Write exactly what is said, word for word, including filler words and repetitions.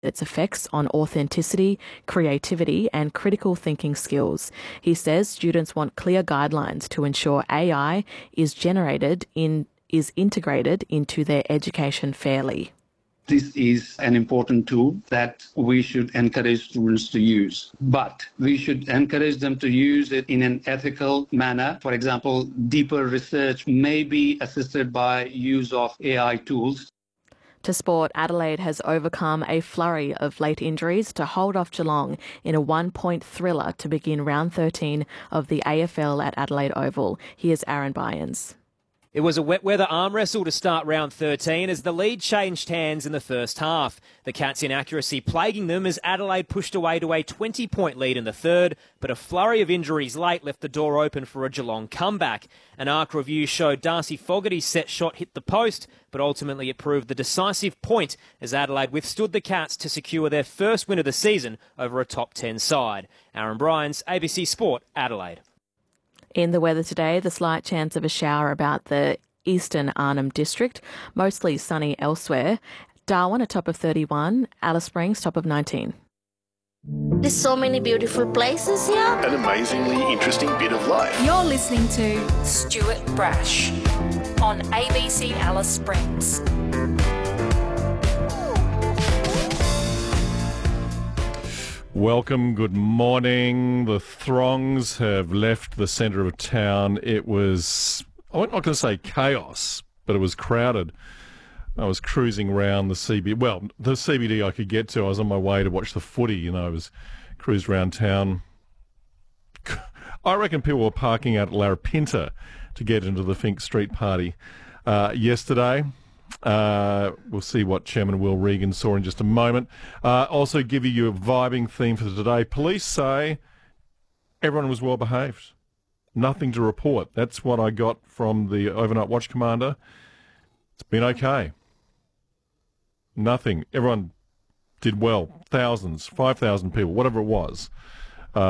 its effects on authenticity, creativity and critical thinking skills. He says students want clear guidelines to ensure A I is generated in is integrated into their education fairly. This is an important tool that we should encourage students to use, but we should encourage them to use it in an ethical manner. For example, deeper research may be assisted by use of A I tools. To sport, Adelaide has overcome a flurry of late injuries to hold off Geelong in a one-point thriller to begin round thirteen of the A F L at Adelaide Oval. Here's Aaron Byans. It was a wet weather arm wrestle to start round thirteen as the lead changed hands in the first half. The Cats' inaccuracy plaguing them as Adelaide pushed away to a twenty-point lead in the third, but a flurry of injuries late left the door open for a Geelong comeback. An arc review showed Darcy Fogarty's set shot hit the post, but ultimately it proved the decisive point as Adelaide withstood the Cats to secure their first win of the season over a top ten side. Aaron Bryans, A B C Sport, Adelaide. In the weather today, the slight chance of a shower about the eastern Arnhem District, mostly sunny elsewhere. Darwin, a top of thirty-one, Alice Springs, top of nineteen. There's so many beautiful places here. An amazingly interesting bit of life. You're listening to Stuart Brash on A B C Alice Springs. Welcome, good morning. The throngs have left the centre of town. It was, I'm not going to say chaos, but it was crowded. I was cruising around the C B D, well, the C B D I could get to. I was on my way to watch the footy, you know, I was cruised around town. I reckon people were parking out at Larapinta to get into the Fink Street party uh, yesterday. Uh, we'll see what Chairman Will Regan saw in just a moment. Uh, also give you a vibing theme for today. Police say everyone was well behaved. Nothing to report. That's what I got from the overnight watch commander. It's been okay. Nothing. Everyone did well. Thousands, five thousand people, whatever it was.